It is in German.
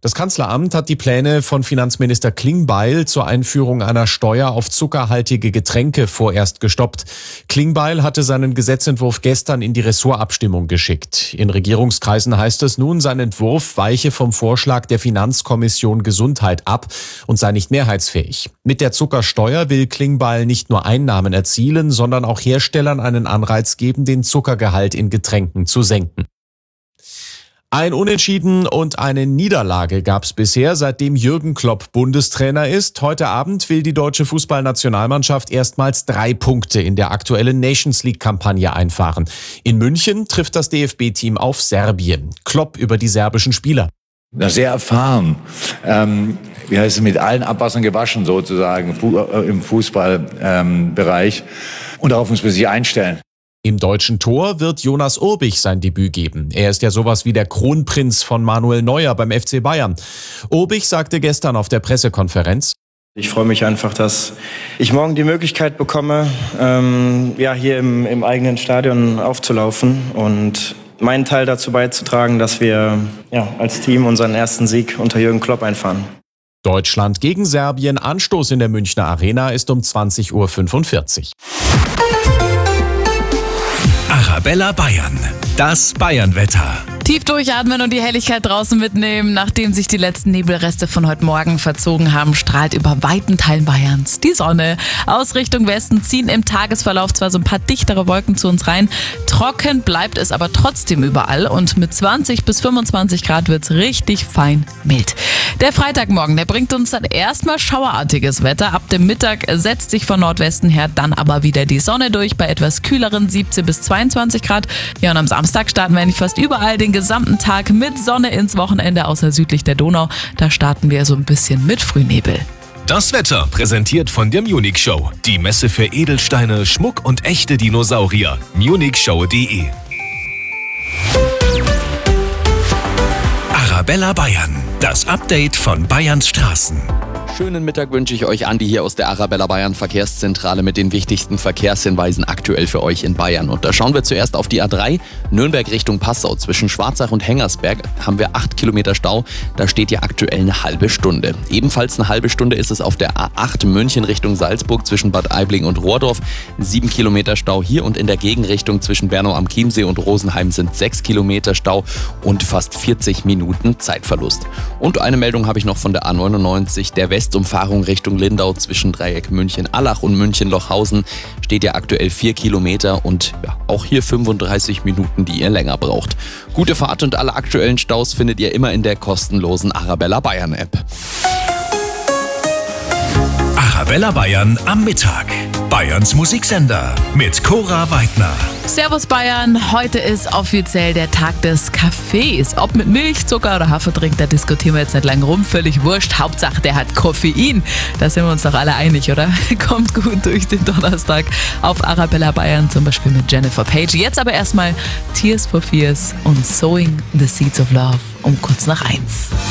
Das Kanzleramt hat die Pläne von Finanzminister Klingbeil zur Einführung einer Steuer auf zuckerhaltige Getränke vorerst gestoppt. Klingbeil hatte seinen Gesetzentwurf gestern in die Ressortabstimmung geschickt. In Regierungskreisen heißt es nun, sein Entwurf weiche vom Vorschlag der Finanzkommission Gesundheit ab und sei nicht mehrheitsfähig. Mit der Zuckersteuer will Klingbeil nicht nur Einnahmen erzielen, sondern auch Herstellern einen Anreiz geben, den Zuckergehalt in Getränken zu senken. Ein Unentschieden und eine Niederlage gab es bisher, seitdem Jürgen Klopp Bundestrainer ist. Heute Abend will die deutsche Fußballnationalmannschaft erstmals 3 Punkte in der aktuellen Nations-League-Kampagne einfahren. In München trifft das DFB-Team auf Serbien. Klopp über die serbischen Spieler. Sehr erfahren, mit allen Abwassern gewaschen sozusagen im Fußballbereich. Und darauf muss man sich einstellen. Im deutschen Tor wird Jonas Urbich sein Debüt geben. Er ist ja sowas wie der Kronprinz von Manuel Neuer beim FC Bayern. Urbich sagte gestern auf der Pressekonferenz: Ich freue mich einfach, dass ich morgen die Möglichkeit bekomme, hier im eigenen Stadion aufzulaufen und meinen Teil dazu beizutragen, dass wir als Team unseren ersten Sieg unter Jürgen Klopp einfahren. Deutschland gegen Serbien. Anstoß in der Münchner Arena ist um 20:45 Uhr. Arabella Bayern, das Bayern-Wetter. Tief durchatmen und die Helligkeit draußen mitnehmen. Nachdem sich die letzten Nebelreste von heute Morgen verzogen haben, strahlt über weiten Teilen Bayerns die Sonne. Aus Richtung Westen ziehen im Tagesverlauf zwar so ein paar dichtere Wolken zu uns rein. Trocken bleibt es aber trotzdem überall und mit 20 bis 25 Grad wird's richtig fein mild. Der Freitagmorgen, der bringt uns dann erstmal schauerartiges Wetter. Ab dem Mittag setzt sich von Nordwesten her dann aber wieder die Sonne durch bei etwas kühleren 17 bis 22 Grad. Ja, und am Samstag starten wir eigentlich fast überall den gesamten Tag mit Sonne ins Wochenende, außer südlich der Donau. Da starten wir so ein bisschen mit Frühnebel. Das Wetter präsentiert von der Munich Show. Die Messe für Edelsteine, Schmuck und echte Dinosaurier. munichshow.de. Arabella Bayern. Das Update von Bayerns Straßen. Schönen Mittag wünsche ich euch, Andi hier aus der Arabella Bayern Verkehrszentrale mit den wichtigsten Verkehrshinweisen aktuell für euch in Bayern. Und da schauen wir zuerst auf die A3, Nürnberg Richtung Passau. Zwischen Schwarzach und Hengersberg haben wir 8 Kilometer Stau. Da steht ja aktuell eine halbe Stunde. Ebenfalls eine halbe Stunde ist es auf der A8 München Richtung Salzburg zwischen Bad Aibling und Rohrdorf. 7 Kilometer Stau hier und in der Gegenrichtung zwischen Bernau am Chiemsee und Rosenheim sind 6 Kilometer Stau und fast 40 Minuten Zeitverlust. Und eine Meldung habe ich noch von der A99, der Westumfahrung Richtung Lindau zwischen Dreieck München-Allach und München-Lochhausen steht ja aktuell 4 Kilometer und auch hier 35 Minuten, die ihr länger braucht. Gute Fahrt und alle aktuellen Staus findet ihr immer in der kostenlosen Arabella Bayern App. Arabella Bayern am Mittag. Bayerns Musiksender mit Cora Weidner. Servus Bayern, heute ist offiziell der Tag des Kaffees. Ob mit Milch, Zucker oder Hafertrink, da diskutieren wir jetzt nicht lang rum. Völlig wurscht, Hauptsache der hat Koffein. Da sind wir uns doch alle einig, oder? Kommt gut durch den Donnerstag auf Arabella Bayern, zum Beispiel mit Jennifer Page. Jetzt aber erstmal Tears for Fears und Sowing the Seeds of Love um kurz nach 1.